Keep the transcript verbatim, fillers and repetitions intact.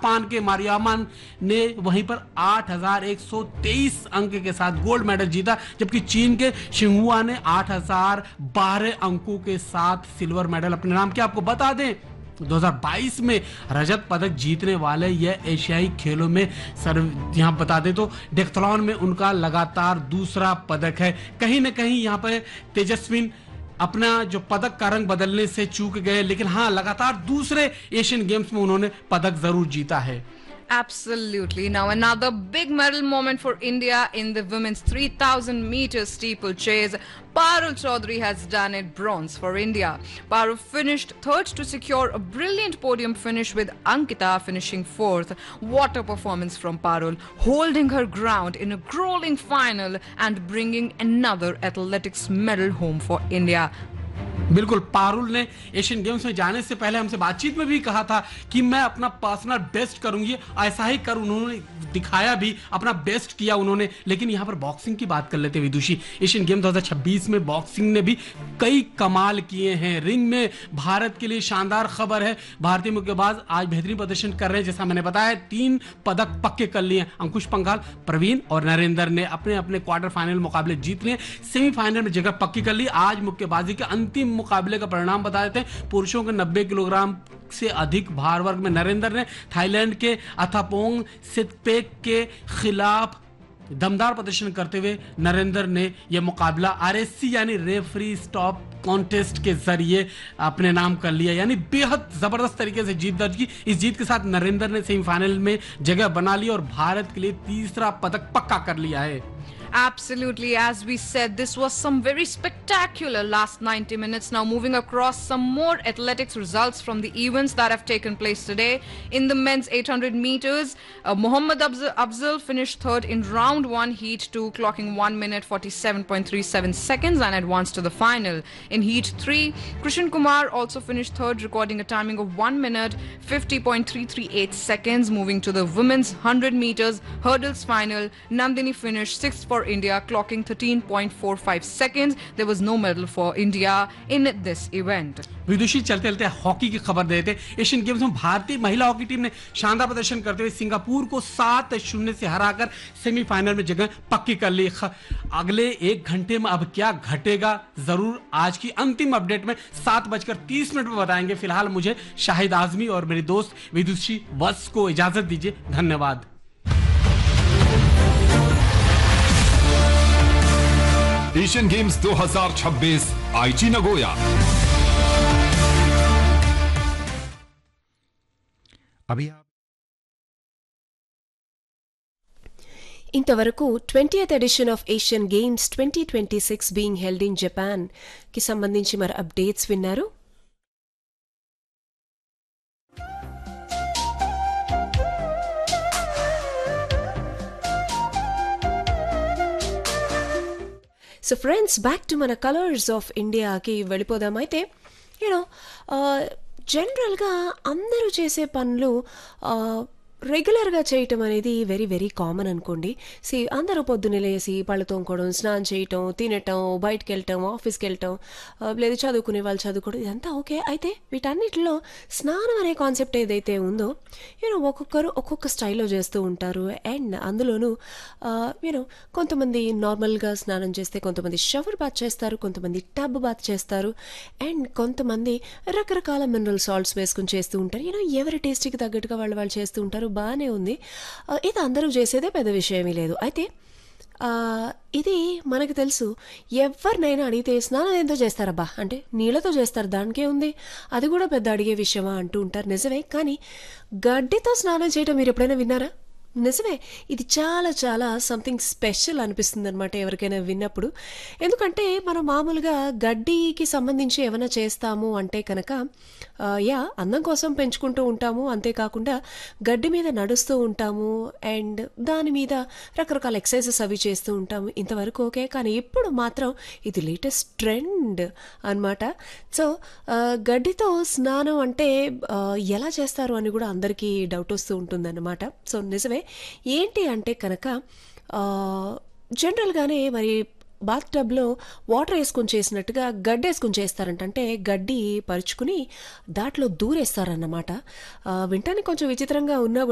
Japan के मारियामा ने वहीं पर आठ हज़ार एक सौ तेईस अंक के साथ गोल्ड मेडल जीता, जबकि चीन के शिंगहुआ ने आठ हज़ार बारह अंकों के साथ सिल्वर मेडल अपने नाम किया। आपको बता दें दो हज़ार बाईस में रजत पदक जीतने वाले यह एशियाई खेलों में सर्व यहां बता दें तो डेक्थलॉन में उनका लगातार दूसरा पदक है। कहीं ना कहीं यहां पर तेजस्विन अपना जो पदक का रंग बदलने से चूक गए, लेकिन हाँ लगातार दूसरे एशियन गेम्स में उन्होंने पदक जरूर जीता है। Absolutely. Now another big medal moment for India in the women's three thousand meter steeplechase. Parul Chaudhary has done it, bronze for India. Parul finished third to secure a brilliant podium finish, with Ankita finishing fourth. What a performance from Parul, holding her ground in a grueling final and bringing another athletics medal home for India. बिल्कुल, पारुल ने Asian games में जाने से पहले हमसे बातचीत में भी कहा था कि मैं अपना पर्सनल बेस्ट करूंगी, ऐसा ही कर उन्होंने दिखाया भी, अपना बेस्ट किया उन्होंने। लेकिन यहाँ पर बॉक्सिंग की बात कर लेते हैं विदुषी। एशियन गेम दो हज़ार छब्बीस में बॉक्सिंग ने भी कई कमाल किए हैं। रिंग में भारत के लिए शानदार खबर है, भारतीय मुक्केबाज आज बेहतरीन प्रदर्शन कर रहे हैं। जैसा मैंने बताया तीन पदक पक्के कर लिए। अंकुश पंघाल, प्रवीण और नरेंद्र ने अपने अपने क्वार्टर फाइनल मुकाबले जीत लिए, सेमीफाइनल में जगह पक्की कर ली। आज मुक्केबाजी के अंतिम मुकाबले का परिणाम बता देते हैं। पुरुषों के नब्बे किलोग्राम से अधिक भार वर्ग में नरेंद्र ने थाईलैंड के अथापोंग सितपेक के खिलाफ दमदार प्रदर्शन करते हुए नरेंद्र ने यह मुकाबला आरएससी यानी रेफरी स्टॉप कॉन्टेस्ट के जरिए अपने नाम कर लिया, यानी बेहद जबरदस्त तरीके से जीत दर्ज की। इस जीत के साथ नरेंद्र ने सेमीफाइनल में जगह बना ली और भारत के लिए तीसरा पदक पक्का कर लिया है। Absolutely, as we said, this was some very spectacular last ninety minutes. Now moving across some more athletics results from the events that have taken place today. In the men's eight hundred meters, uh, Mohammad Afzal finished third in round one, heat two, clocking one minute forty-seven point three seven seconds and advanced to the final. In heat three, Krishan Kumar also finished third, recording a timing of one minute fifty point three three eight seconds. Moving to the women's one hundred meters hurdles final, Nandini finished sixth for India, clocking thirteen point four five seconds. There was no medal for India in this event. विदुषी चलते चलते hockey की खबर देते। Asian games में भारतीय महिला hockey team ने शानदार प्रदर्शन करते हुए सिंगापुर को सात शून्य से हराकर सेमीफाइनल में जगह पक्की कर ली। अगले एक घंटे में अब क्या घटेगा जरूर आज की अंतिम अपडेट में सात बजकर तीस मिनट में बताएंगे। फिलहाल मुझे शाहिद आजमी और मेरी दोस्त विदुषी वत्स को इजाजत दीजिए। धन्यवाद। एशियन गेम्स दो हज़ार छब्बीस आईची नगोया। अभी आप ఇంతవరకు twentieth edition of Asian games twenty twenty six being held in Japan కి సంబంధించి మరి అప్డేట్స్ విన్నారు. సో ఫ్రెండ్స్, బ్యాక్ టు మన కలర్స్ ఆఫ్ ఇండియాకి వెళ్ళిపోదాం. అయితే యూనో జనరల్గా అందరూ చేసే పనులు రెగ్యులర్గా చేయటం అనేది వెరీ వెరీ కామన్ అనుకోండి. సి అందరూ పొద్దున్నే లేసి పళ్ళు తోముకోవడం, స్నానం చేయటం, తినటం, బయటకు వెళ్ళటం, ఆఫీస్కి వెళ్ళటం, లేదు చదువుకునే వాళ్ళు చదువుకోవడం, ఇదంతా ఓకే. అయితే వీటన్నిటిలో స్నానం అనే కాన్సెప్ట్ ఏదైతే ఉందో యూనో ఒక్కొక్కరు ఒక్కొక్క స్టైల్లో చేస్తూ ఉంటారు. అండ్ అందులోనూ యూనో కొంతమంది నార్మల్గా స్నానం చేస్తే, కొంతమంది షవర్ బాత్ చేస్తారు, కొంతమంది టబ్ బాత్ చేస్తారు, అండ్ కొంతమంది రకరకాల మినరల్ సాల్ట్స్ వేసుకుని చేస్తూ ఉంటారు. యూనో ఎవరి టేస్ట్కి తగ్గట్టుగా వాళ్ళు వాళ్ళు చేస్తూ ఉంటారు. బాగానే ఉంది, ఇది అందరూ చేసేదే, పెద్ద విషయమీ లేదు. అయితే ఇది మనకు తెలుసు. ఎవరినైనా అడిగితే స్నానం ఎంతో చేస్తారబ్బా అంటే నీళ్ళతో చేస్తారు, దానికే ఉంది, అది కూడా పెద్ద అడిగే విషయమా అంటూ ఉంటారు. నిజమే, కానీ గడ్డితో స్నానం చేయడం మీరు ఎప్పుడైనా విన్నారా? నిజమే, ఇది చాలా చాలా సంథింగ్ స్పెషల్ అనిపిస్తుంది అనమాట ఎవరికైనా విన్నప్పుడు. ఎందుకంటే మనం మామూలుగా గడ్డికి సంబంధించి ఏమైనా చేస్తాము అంటే కనుక యా అందం కోసం పెంచుకుంటూ ఉంటాము, అంతేకాకుండా గడ్డి మీద నడుస్తూ ఉంటాము అండ్ దాని మీద రకరకాల ఎక్సర్సైజెస్ అవి చేస్తూ ఉంటాము. ఇంతవరకు ఓకే, కానీ ఇప్పుడు మాత్రం ఇది లేటెస్ట్ ట్రెండ్ అనమాట. సో గడ్డితో స్నానం అంటే ఎలా చేస్తారు అని కూడా అందరికీ డౌట్ వస్తూ ఉంటుందన్నమాట. సో నిజమే, ఏంటి అంటే కనుక జనరల్గానే మరి బాత్ టబ్లో వాటర్ వేసుకొని చేసినట్టుగా గడ్డి వేసుకొని చేస్తారంట. అంటే గడ్డి పరుచుకుని దాంట్లో దూరేస్తారన్నమాట. వింటానికి కొంచెం విచిత్రంగా ఉన్నా